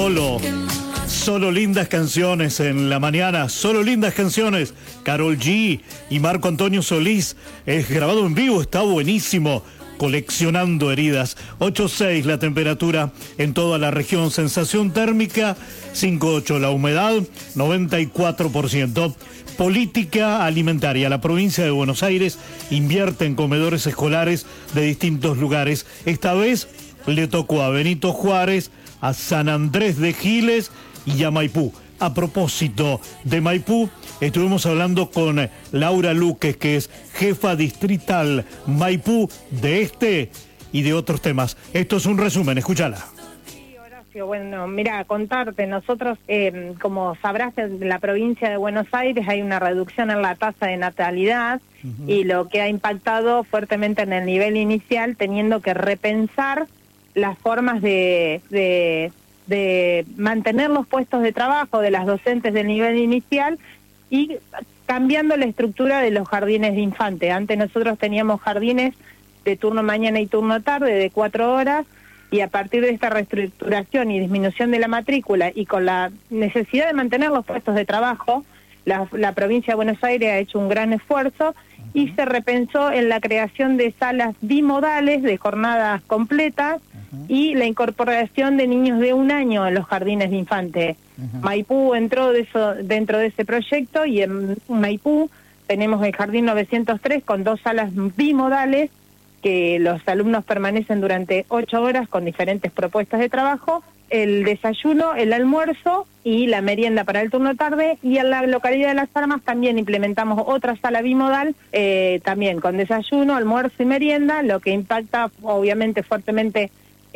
Solo lindas canciones en la mañana, solo lindas canciones. Karol G y Marco Antonio Solís, es grabado en vivo, está buenísimo. Coleccionando heridas. 8.6 la temperatura en toda la región, sensación térmica 5.8, la humedad 94%. Política alimentaria. La provincia de Buenos Aires invierte en comedores escolares de distintos lugares. Esta vez le tocó a Benito Juárez, a San Andrés de Giles y a Maipú. A propósito de Maipú, estuvimos hablando con Laura Luque, que es jefa distrital Maipú de este y de otros temas. Esto es un resumen, escúchala. Sí, Horacio, bueno, mira, contarte, nosotros, como sabrás, en la provincia de Buenos Aires hay una reducción en la tasa de natalidad y lo que ha impactado fuertemente en el nivel inicial, teniendo que repensar las formas de mantener los puestos de trabajo de las docentes del nivel inicial y cambiando la estructura de los jardines de infante. Antes nosotros teníamos jardines de turno mañana y turno tarde de 4 horas y a partir de esta reestructuración y disminución de la matrícula y con la necesidad de mantener los puestos de trabajo, la provincia de Buenos Aires ha hecho un gran esfuerzo y se repensó en la creación de salas bimodales de jornadas completas y la incorporación de niños de 1 año en los jardines de infantes. Maipú entró dentro de ese proyecto y en Maipú tenemos el Jardín 903 con 2 salas bimodales que los alumnos permanecen durante 8 horas con diferentes propuestas de trabajo, el desayuno, el almuerzo y la merienda para el turno tarde, y en la localidad de Las Armas también implementamos otra sala bimodal, también con desayuno, almuerzo y merienda, lo que impacta obviamente fuertemente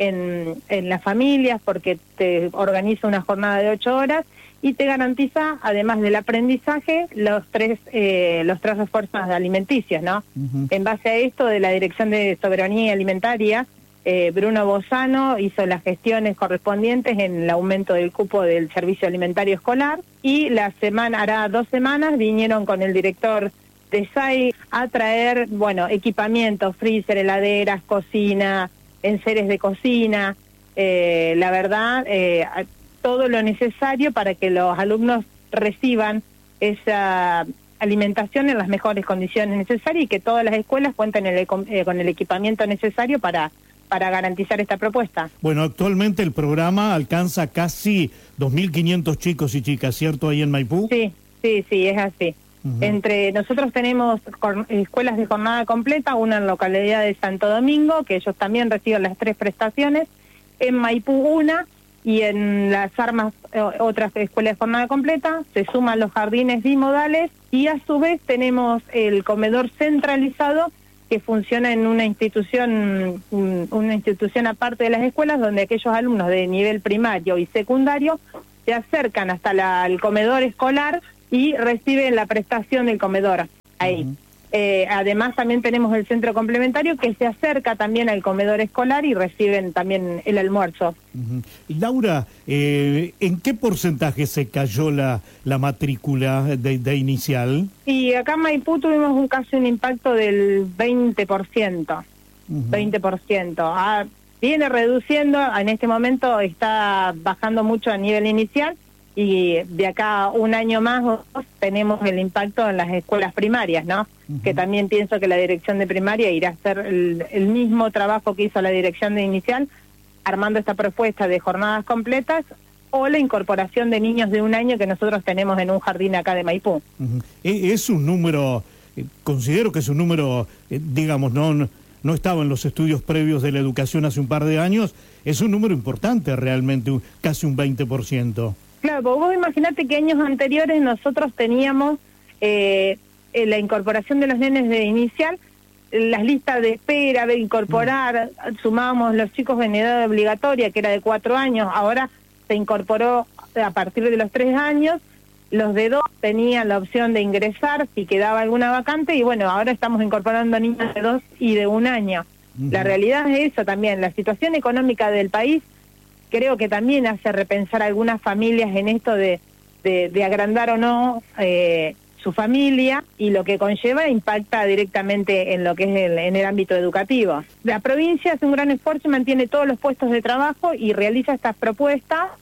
en las familias porque te organiza una jornada de 8 horas y te garantiza, además del aprendizaje, los tres refuerzos alimenticios, ¿no? En base a esto, de la Dirección de Soberanía Alimentaria, Bruno Bozano hizo las gestiones correspondientes en el aumento del cupo del servicio alimentario escolar y hará 2 semanas vinieron con el director de SAI a traer, equipamiento, freezer, heladeras, cocina, enseres de cocina, la verdad, todo lo necesario para que los alumnos reciban esa alimentación en las mejores condiciones necesarias y que todas las escuelas cuenten con el equipamiento necesario para garantizar esta propuesta. Bueno, actualmente el programa alcanza casi 2.500 chicos y chicas, ¿cierto? Ahí en Maipú. Sí, es así. Entre nosotros tenemos escuelas de jornada completa, una en la localidad de Santo Domingo, que ellos también reciben las 3 prestaciones, en Maipú una, y en Las Armas otras escuelas de jornada completa, se suman los jardines bimodales, y a su vez tenemos el comedor centralizado, que funciona en una institución aparte de las escuelas, donde aquellos alumnos de nivel primario y secundario se acercan hasta el comedor escolar y reciben la prestación del comedor ahí. Además también tenemos el centro complementario que se acerca también al comedor escolar y reciben también el almuerzo. Laura, ¿en qué porcentaje se cayó la matrícula de inicial? Y acá en Maipú tuvimos casi un impacto del 20%. 20%. Viene reduciendo, en este momento está bajando mucho a nivel inicial, y de acá a 1 año más tenemos el impacto en las escuelas primarias, ¿no? Que también pienso que la dirección de primaria irá a hacer el mismo trabajo que hizo la dirección de inicial, armando esta propuesta de jornadas completas o la incorporación de niños de 1 año que nosotros tenemos en un jardín acá de Maipú. Es un número, considero que es un número, digamos, no estaba en los estudios previos de la educación hace un par de años, es un número importante realmente, casi un 20%. Claro, vos imaginate que años anteriores nosotros teníamos la incorporación de los nenes de inicial, las listas de espera, de incorporar, sumábamos los chicos en edad obligatoria, que era de 4 años, ahora se incorporó a partir de los 3 años, los de 2 tenían la opción de ingresar si quedaba alguna vacante, y bueno, ahora estamos incorporando niños de 2 y de 1 año. La realidad es eso también, la situación económica del país creo que también hace repensar a algunas familias en esto de agrandar o no su familia, y lo que conlleva impacta directamente en lo que es en el ámbito educativo. La provincia hace un gran esfuerzo y mantiene todos los puestos de trabajo y realiza estas propuestas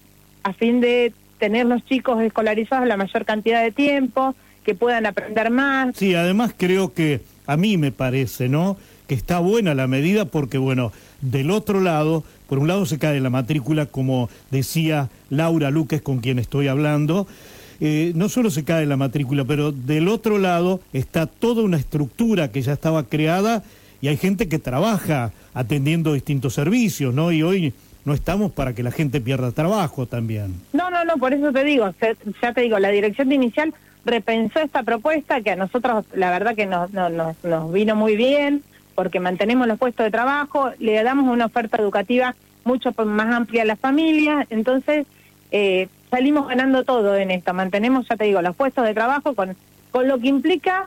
a fin de tener los chicos escolarizados la mayor cantidad de tiempo, que puedan aprender más. Sí, además creo que, a mí me parece, ¿no?, que está buena la medida porque, bueno, del otro lado, por un lado se cae la matrícula, como decía Laura Luques, con quien estoy hablando, no solo se cae la matrícula, pero del otro lado está toda una estructura que ya estaba creada y hay gente que trabaja atendiendo distintos servicios, ¿no? Y hoy no estamos para que la gente pierda trabajo también. No, por eso te digo, ya te digo, la dirección de inicial repensó esta propuesta que a nosotros la verdad que nos vino muy bien, porque mantenemos los puestos de trabajo, le damos una oferta educativa mucho más amplia a las familias, entonces salimos ganando todo en esto, mantenemos, ya te digo, los puestos de trabajo con lo que implica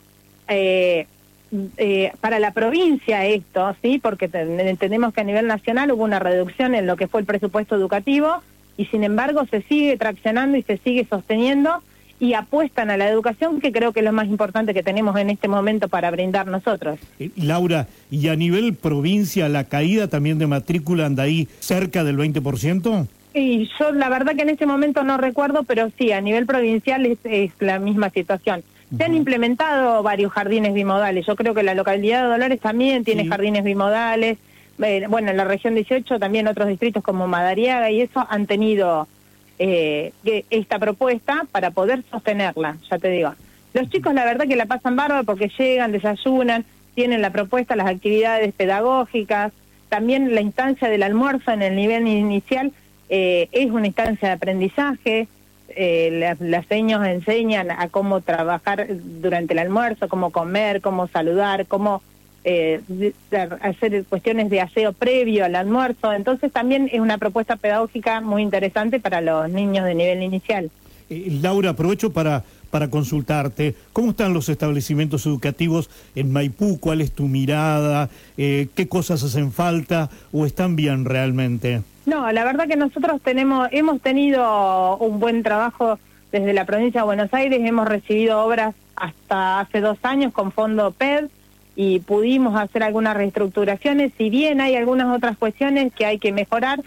para la provincia esto, ¿sí? Porque entendemos que a nivel nacional hubo una reducción en lo que fue el presupuesto educativo y sin embargo se sigue traccionando y se sigue sosteniendo y apuestan a la educación, que creo que es lo más importante que tenemos en este momento para brindar nosotros. Laura, ¿y a nivel provincia la caída también de matrícula anda ahí cerca del 20%? Y yo la verdad que en este momento no recuerdo, pero sí, a nivel provincial es la misma situación. Se han implementado varios jardines bimodales, yo creo que la localidad de Dolores también tiene jardines bimodales, bueno, en la región 18 también otros distritos como Madariaga y eso han tenido esta propuesta para poder sostenerla, ya te digo. Los chicos la verdad que la pasan bárbaro porque llegan, desayunan, tienen la propuesta, las actividades pedagógicas, también la instancia del almuerzo en el nivel inicial es una instancia de aprendizaje, las seños enseñan a cómo trabajar durante el almuerzo, cómo comer, cómo saludar, cómo hacer cuestiones de aseo previo al almuerzo, entonces también es una propuesta pedagógica muy interesante para los niños de nivel inicial. Laura, aprovecho para consultarte, ¿cómo están los establecimientos educativos en Maipú? ¿Cuál es tu mirada? ¿Qué cosas hacen falta o están bien realmente? No, la verdad que nosotros hemos tenido un buen trabajo desde la provincia de Buenos Aires, hemos recibido obras hasta hace 2 años con fondo PED, y pudimos hacer algunas reestructuraciones, si bien hay algunas otras cuestiones que hay que mejorar,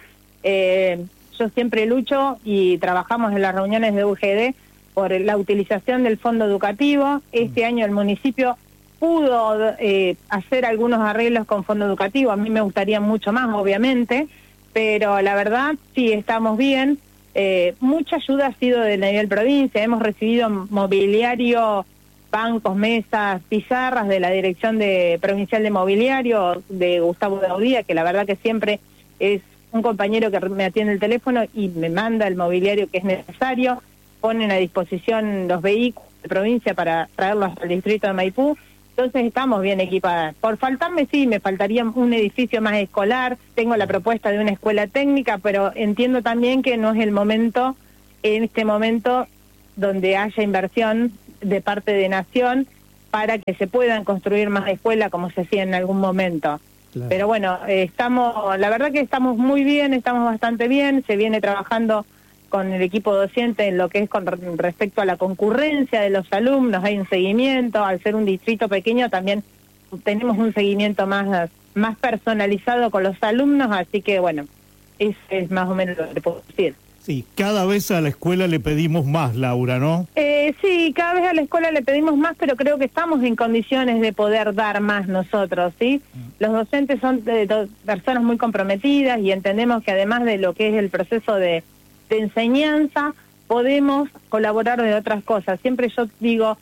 yo siempre lucho y trabajamos en las reuniones de UGD por la utilización del fondo educativo. Este año el municipio pudo hacer algunos arreglos con fondo educativo, a mí me gustaría mucho más, obviamente, pero la verdad sí estamos bien. Mucha ayuda ha sido de nivel provincia, hemos recibido mobiliario, bancos, mesas, pizarras de la Dirección Provincial de Mobiliario de Gustavo Daudía, que la verdad que siempre es un compañero que me atiende el teléfono y me manda el mobiliario que es necesario, ponen a disposición los vehículos de provincia para traerlos al distrito de Maipú, entonces estamos bien equipadas. Por faltarme, sí, me faltaría un edificio más escolar, tengo la propuesta de una escuela técnica, pero entiendo también que no es el momento, en este momento, donde haya inversión de parte de Nación para que se puedan construir más escuelas como se hacía en algún momento. Claro. Pero bueno, la verdad que estamos muy bien, estamos bastante bien, se viene trabajando con el equipo docente en lo que es con respecto a la concurrencia de los alumnos, hay un seguimiento, al ser un distrito pequeño también tenemos un seguimiento más personalizado con los alumnos, así que bueno, eso es más o menos lo que puedo decir. Sí, cada vez a la escuela le pedimos más, Laura, ¿no? Sí, cada vez a la escuela le pedimos más, pero creo que estamos en condiciones de poder dar más nosotros, ¿sí? Los docentes son personas muy comprometidas y entendemos que además de lo que es el proceso de enseñanza, podemos colaborar de otras cosas. Siempre yo digo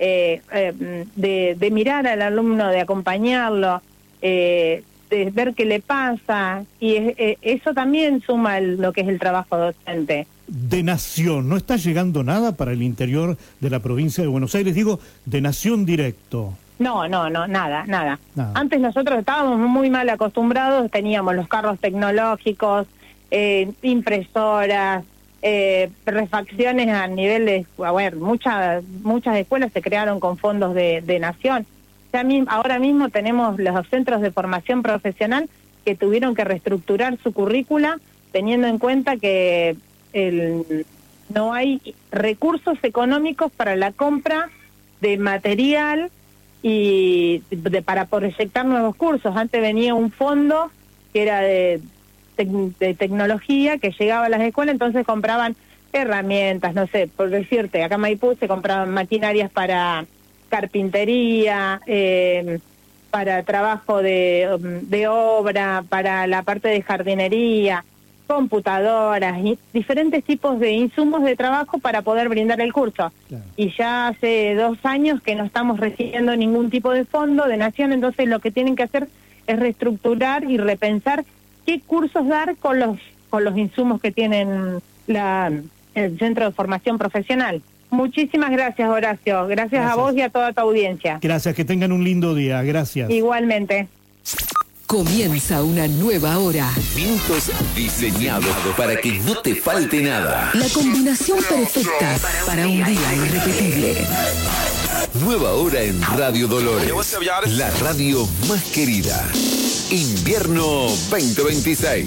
de mirar al alumno, de acompañarlo, de ver qué le pasa, y eso también suma lo que es el trabajo docente. De Nación, ¿no está llegando nada para el interior de la provincia de Buenos Aires? Digo, de Nación directo. No, nada. Antes nosotros estábamos muy mal acostumbrados, teníamos los carros tecnológicos, impresoras, refacciones a nivel de... A ver, muchas escuelas se crearon con fondos de Nación. Ahora mismo tenemos los centros de formación profesional que tuvieron que reestructurar su currícula teniendo en cuenta que no hay recursos económicos para la compra de material y para proyectar nuevos cursos. Antes venía un fondo que era de de tecnología que llegaba a las escuelas, entonces compraban herramientas, no sé, por decirte, acá en Maipú se compraban maquinarias para carpintería, para trabajo de obra, para la parte de jardinería, computadoras y diferentes tipos de insumos de trabajo para poder brindar el curso. Claro. Y ya hace 2 años que no estamos recibiendo ningún tipo de fondo de nación, entonces lo que tienen que hacer es reestructurar y repensar qué cursos dar con los insumos que tienen el Centro de Formación Profesional. Muchísimas gracias, Horacio. Gracias a vos y a toda tu audiencia. Gracias, que tengan un lindo día. Gracias. Igualmente. Comienza una nueva hora. Minutos diseñados para que no te falte nada. La combinación perfecta para un día irrepetible. Nueva hora en Radio Dolores. La radio más querida. Invierno 2026.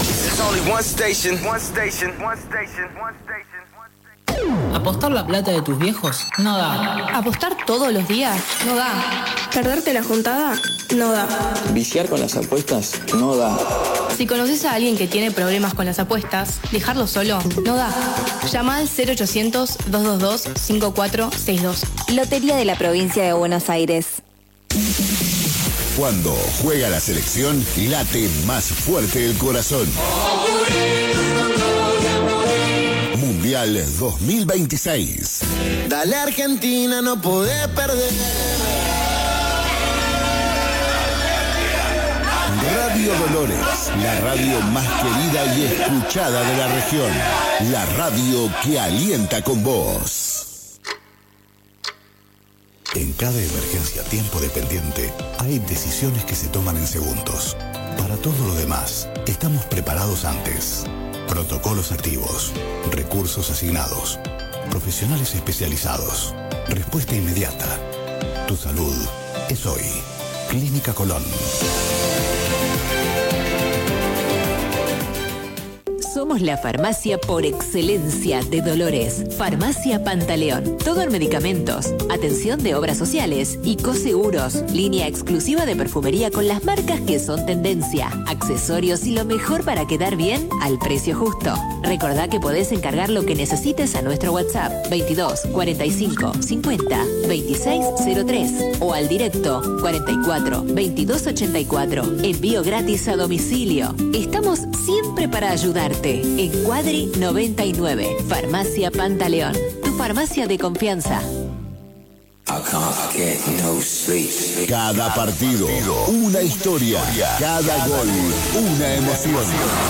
¿Apostar la plata de tus viejos? No da. ¿Apostar todos los días? No da. ¿Perderte la juntada? No da. ¿Viciar con las apuestas? No da. Si conoces a alguien que tiene problemas con las apuestas, dejarlo solo no da. Llama al 0800-222-5462. Lotería de la Provincia de Buenos Aires. Cuando juega la selección, late más fuerte el corazón. Mundial 2026. Dale Argentina, no podés perder. Radio Dolores, la radio más querida y escuchada de la región. La radio que alienta con vos. En cada emergencia tiempo dependiente hay decisiones que se toman en segundos. Para todo lo demás, estamos preparados antes. Protocolos activos, recursos asignados, profesionales especializados, respuesta inmediata. Tu salud es hoy. Clínica Colón. Somos la farmacia por excelencia de Dolores. Farmacia Pantaleón. Todo en medicamentos, atención de obras sociales y coseguros. Línea exclusiva de perfumería con las marcas que son tendencia. Accesorios y lo mejor para quedar bien al precio justo. Recordá que podés encargar lo que necesites a nuestro WhatsApp 22 45 50 26 03 o al directo 44 22 84. Envío gratis a domicilio. Estamos siempre para ayudarte. En Cuadri 99, Farmacia Pantaleón, tu farmacia de confianza. Cada partido, una historia. Cada gol, una emoción.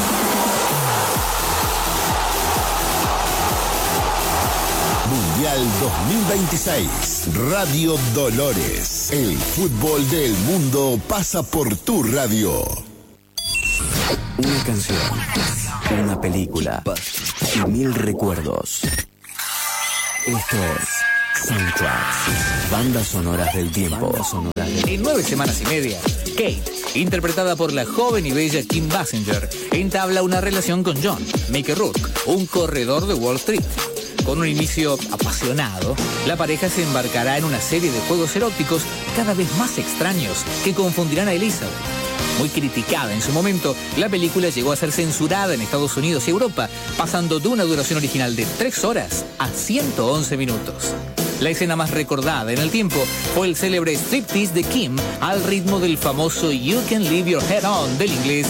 Mundial 2026. Radio Dolores. El fútbol del mundo pasa por tu radio. Una canción, una película y 1000 recuerdos. Esto es Soundtracks, bandas sonoras del tiempo. En 9 semanas y media, Kate, interpretada por la joven y bella Kim Basinger, entabla una relación con John, Mickey Rourke, un corredor de Wall Street. Con un inicio apasionado, la pareja se embarcará en una serie de juegos eróticos cada vez más extraños que confundirán a Elizabeth. Muy criticada en su momento, la película llegó a ser censurada en Estados Unidos y Europa, pasando de una duración original de 3 horas a 111 minutos. La escena más recordada en el tiempo fue el célebre striptease de Kim al ritmo del famoso You Can Leave Your Head On del inglés